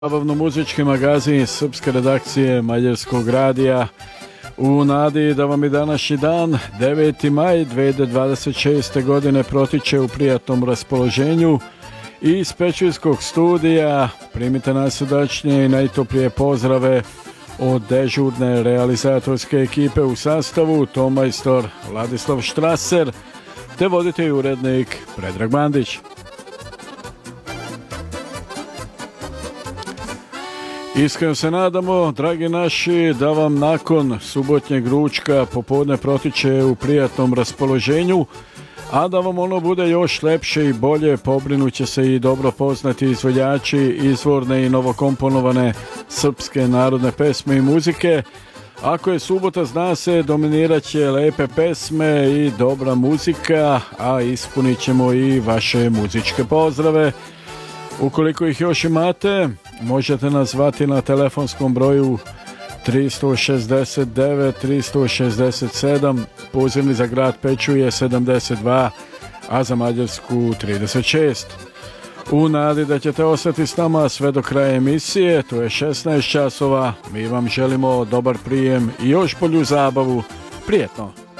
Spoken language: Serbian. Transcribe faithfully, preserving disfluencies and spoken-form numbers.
Zabavno-muzički magazin srpske redakcije Mađarskog radija u nadi da vam i današnji dan, deveti maj dve hiljade dvadeset šeste. godine protiče u prijatnom raspoloženju i iz Pećinskog studija primite najsrdačnije i najtoplije pozdrave od dežurne realizatorske ekipe u sastavu tonmajstor Vladislav Štraser te voditelj i urednik Predrag Mandić. Iskreno se nadamo, dragi naši, da vam nakon subotnjeg ručka popodne protiče u prijatnom raspoloženju, a da vam ono bude još lepše i bolje, pobrinuće se i dobro poznati izvođači izvorne i novokomponovane srpske narodne pesme i muzike. Ako je subota, zna se, dominirat će lepe pesme i dobra muzika, a ispunit ćemo i vaše muzičke pozdrave. Ukoliko ih još imate, možete nas zvati na telefonskom broju tri šest devet tri šest sedam, pozivni za grad Peću je sedamdeset dva, a za Mađarsku trideset šest. U nadi da ćete ostati s nama sve do kraja emisije, to je šesnaest časova, mi vam želimo dobar prijem i još bolju zabavu. Prijetno!